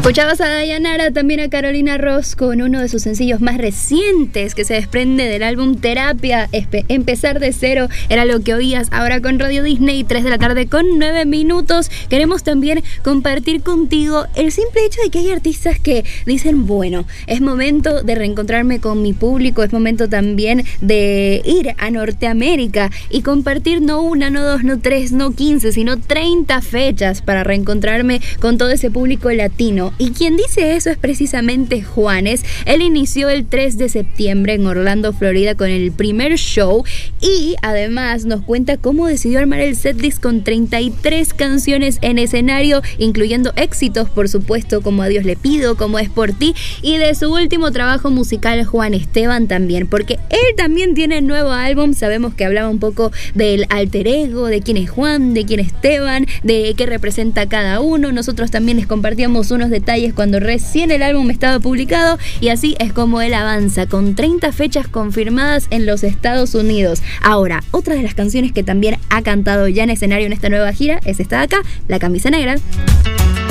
Escuchabas a Dayanara, también a Carolina Ross con uno de sus sencillos más recientes que se desprende del álbum Terapia. Empezar de cero era lo que oías ahora con Radio Disney, 3 de la tarde con 9 minutos. Queremos también compartir contigo el simple hecho de que hay artistas que dicen, bueno, es momento de reencontrarme con mi público, es momento también de ir a Norteamérica y compartir no una, no dos, no tres, no 15, sino 30 fechas para reencontrarme con todo ese público latino. Y quien dice eso es precisamente Juanes. Él inició el 3 de septiembre en Orlando, Florida, con el primer show y además nos cuenta cómo decidió armar el setlist con 33 canciones en escenario, incluyendo éxitos, por supuesto, como A Dios le pido, como Es por ti, y de su último trabajo musical, Juan Esteban, también, porque él también tiene nuevo álbum. Sabemos que hablaba un poco del alter ego, de quién es Juan, de quién es Esteban, de qué representa cada uno. Nosotros también les compartíamos unos detalles cuando recién el álbum estaba publicado, y así es como él avanza, con 30 fechas confirmadas en los Estados Unidos. Ahora, otra de las canciones que también ha cantado ya en escenario en esta nueva gira es esta de acá, La Camisa Negra.